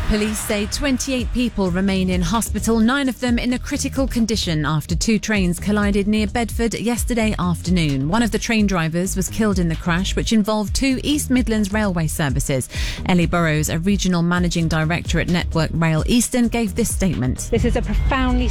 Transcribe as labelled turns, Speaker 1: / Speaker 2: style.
Speaker 1: Police say 28 people remain in hospital, 9 of them in a critical condition after 2 trains collided near Bedford yesterday afternoon. One of the train drivers was killed in the crash, which involved 2 East Midlands Railway services. Ellie Burrows, a regional managing director at Network Rail Eastern, gave this statement.
Speaker 2: This is a profoundly